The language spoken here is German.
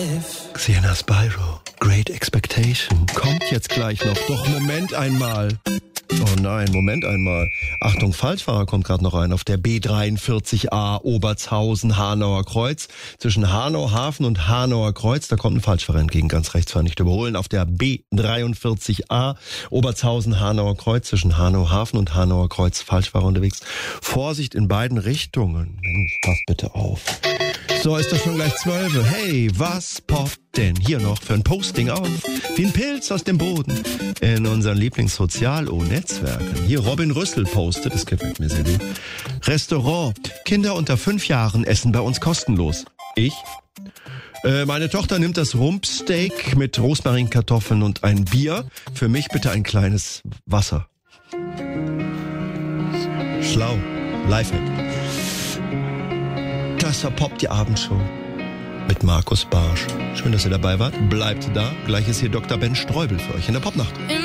Xena Spyro, Great Expectation, kommt jetzt gleich noch. Doch Moment einmal. Oh nein, Moment einmal. Achtung, Falschfahrer kommt gerade noch rein auf der B43A Obertshausen-Hanauer Kreuz. Zwischen Hanau Hafen und Hanauer Kreuz, da kommt ein Falschfahrer entgegen, ganz rechts war nicht überholen. Auf der B43A Obertshausen-Hanauer Kreuz, zwischen Hanau Hafen und Hanauer Kreuz, Falschfahrer unterwegs. Vorsicht in beiden Richtungen. Mensch, passt bitte auf. So, ist doch schon gleich 12. Hey, was poppt denn hier noch für ein Posting auf? Wie ein Pilz aus dem Boden. In unseren Lieblings-Sozial-O-Netzwerken. Hier Robin Rüssel postet, das gefällt mir sehr gut. Restaurant. Kinder unter 5 Jahren essen bei uns kostenlos. Ich? Meine Tochter nimmt das Rumpsteak mit Rosmarinkartoffeln und ein Bier. Für mich bitte ein kleines Wasser. Schlau. Lifehack. Das verpoppt die Abendshow mit Markus Barsch. Schön, dass ihr dabei wart. Bleibt da. Gleich ist hier Dr. Ben Streubel für euch in der Popnacht.